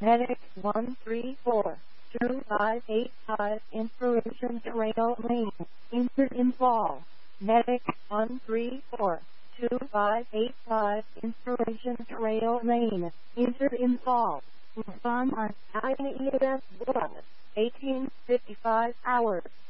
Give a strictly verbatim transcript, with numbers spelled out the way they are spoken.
Medic one three four two five eight five, Inspiration Trail Lane, entered in fall. Medic one three four two five eight five, Inspiration Trail Lane, entered in fall. Respond on I N E S one, eighteen fifty-five hours.